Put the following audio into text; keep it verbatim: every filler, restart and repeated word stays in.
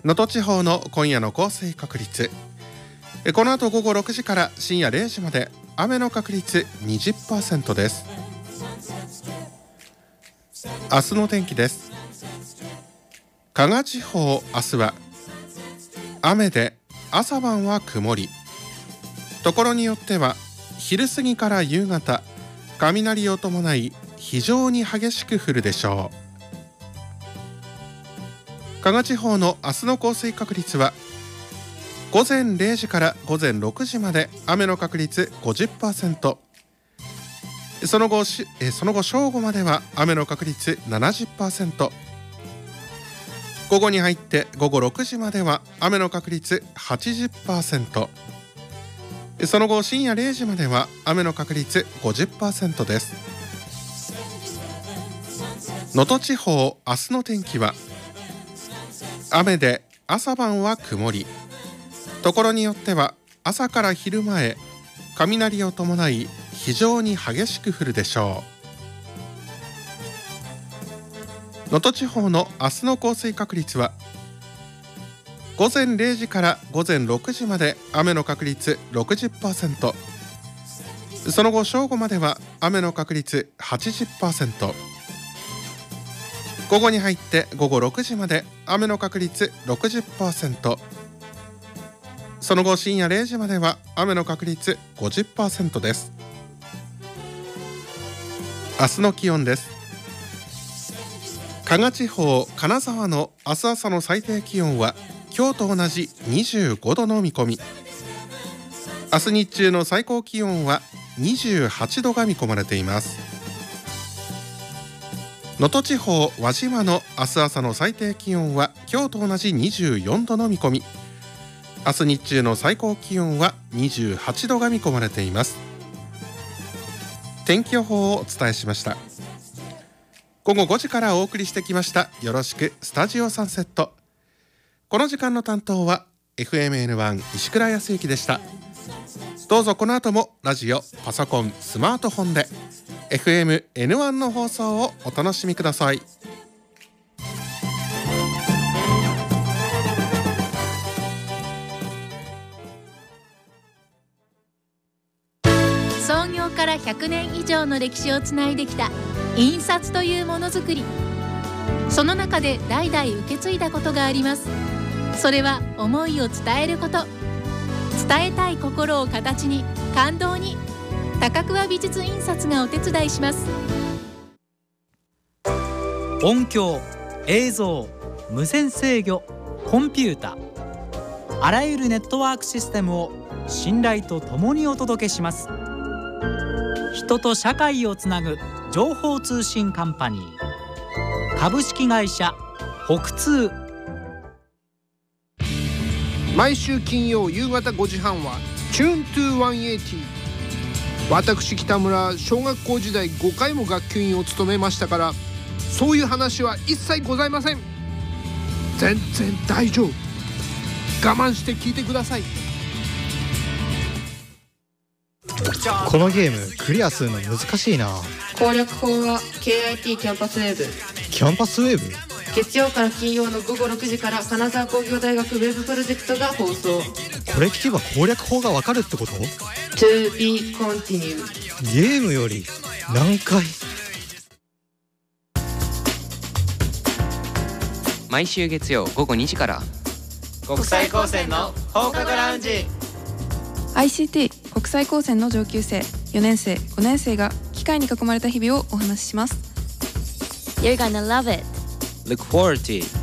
能登地方の今夜の降水確率。この後午後ろくじから深夜れいじまで雨の確率 にじゅっパーセント です。明日の天気です。加賀地方、明日は雨で朝晩は曇り、ところによっては昼過ぎから夕方雷を伴い非常に激しく降るでしょう。加賀地方の明日の降水確率は午前れいじから午前ろくじまで雨の確率 ごじゅっパーセント、 その後しその後正午までは雨の確率 ななじゅっパーセント、 午後に入って午後ろくじまでは雨の確率 はちじゅっパーセント、 その後深夜れいじまでは雨の確率 ごじゅっパーセント です。能登地方、明日の天気は雨で朝晩は曇り、ところによっては朝から昼前雷を伴い非常に激しく降るでしょう。能登地方の明日の降水確率は午前れいじから午前ろくじまで雨の確率 ろくじゅっパーセント、 その後正午までは雨の確率 はちじゅっパーセント、午後に入って午後ろくじまで雨の確率 ろくじゅっパーセント、 その後深夜れいじまでは雨の確率 ごじゅっパーセント です。明日の気温です。加賀地方、金沢の明日朝の最低気温は今日と同じにじゅうごどの見込み。明日日中の最高気温はにじゅうはちどが見込まれています。能登地方、輪島の明日朝の最低気温は今日と同じにじゅうよんどの見込み。明日日中の最高気温はにじゅうはちどが見込まれています。天気予報をお伝えしました。午後ごじからお送りしてきましたよろしくスタジオサンセット。この時間の担当は エフエムエヌワン 石倉康之でした。どうぞこの後もラジオ、パソコン、スマートフォンで エフエムエヌワン の放送をお楽しみください。 創業からひゃくねん以上の歴史をつないできた印刷というものづくり、その中で代々受け継いだことがあります。それは思いを伝えること。伝えたい心を形に、感動に、高桑美術印刷がお手伝いします。 音響、映像、無線制御、コンピュータ、あらゆるネットワークシステムを信頼とともにお届けします。人と社会をつなぐ情報通信カンパニー、株式会社北通。 毎週金曜夕方ごじはんはチューントゥーせんはちじゅう。私北村、小学校時代ごかいも学級委員を務めましたから、そういう話は一切ございません。全然大丈夫。我慢して聞いてください。 このゲームクリアするの難しいな。 攻略法は ケーアイティー キャンパスウェーブ。 キャンパスウェーブ？ 月曜から金曜の午後ろくじから金沢工業大学ウェブプロジェクトが放送。 これ聞けば攻略法がわかるってこと？ To be continued。 ゲームより難解。 毎週月曜午後にじから国際高専の放課後ラウンジ。 アイシーティー 国際高専の上級生、よねん生、ごねん生が機械に囲まれた日々をお話しします。 You're gonna love it. Look forward to it.